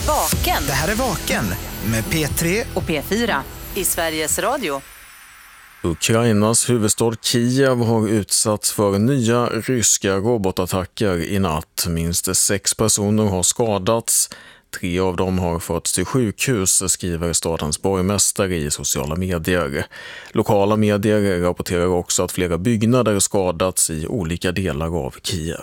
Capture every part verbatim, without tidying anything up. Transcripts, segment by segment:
Vaken. Det här är Vaken med P tre och P fyra i Sveriges Radio. Ukrainas huvudstad Kiev har utsatts för nya ryska robotattacker i natt. Minst sex personer har skadats. Tre av dem har förts till sjukhus, skriver stadens borgmästare i sociala medier. Lokala medier rapporterar också att flera byggnader skadats i olika delar av Kiev.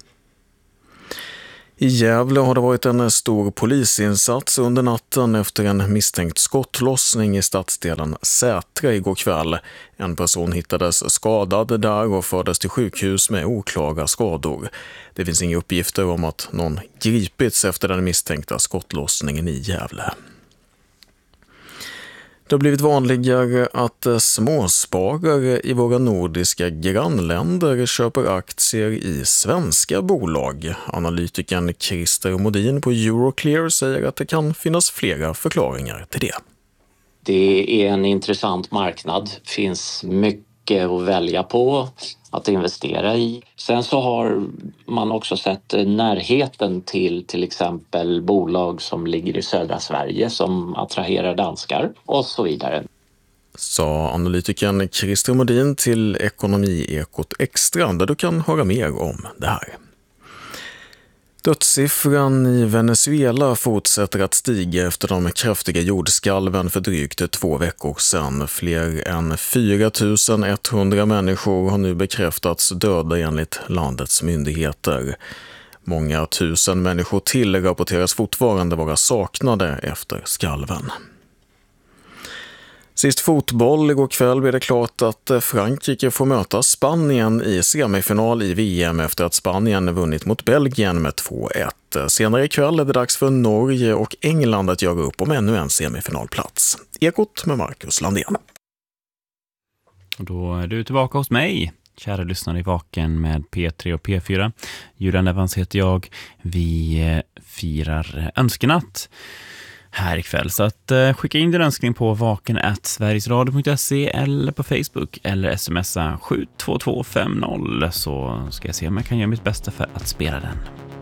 I Gävle har det varit en stor polisinsats under natten efter en misstänkt skottlossning i stadsdelen Sätra igår kväll. En person hittades skadad där och fördes till sjukhus med oklara skador. Det finns inga uppgifter om att någon gripits efter den misstänkta skottlossningen i Gävle. Det har blivit vanligare att småsparare i våra nordiska grannländer köper aktier i svenska bolag. Analytikern Christer Modin på Euroclear säger att det kan finnas flera förklaringar till det. Det är en intressant marknad. Det finns mycket att välja på, att investera i. Sen så har man också sett närheten till till exempel bolag som ligger i södra Sverige som attraherar danskar och så vidare. Sa analytikern Christer Modin till Ekonomiekot Extra, där du kan höra mer om det här. Dödssiffran i Venezuela fortsätter att stiga efter de kraftiga jordskalven för drygt två veckor sedan. Fler än fyra tusen etthundra människor har nu bekräftats döda enligt landets myndigheter. Många tusen människor till rapporteras fortfarande vara saknade efter skalven. Sist fotboll, igår kväll blev det klart att Frankrike får möta Spanien i semifinal i V M efter att Spanien vunnit mot Belgien med två ett. Senare ikväll är det dags för Norge och England att göra upp om ännu en semifinalplats. Ekot med Marcus Landén. Och då är du tillbaka hos mig, kära lyssnare i Vaken med P tre och P fyra. Julian Evans heter jag. Vi firar önskenatt här ikväll. Så att eh, skicka in din önskning på vaken at sverigesradio punkt se eller på Facebook eller smsa sju två två fem noll så ska jag se om jag kan göra mitt bästa för att spela den.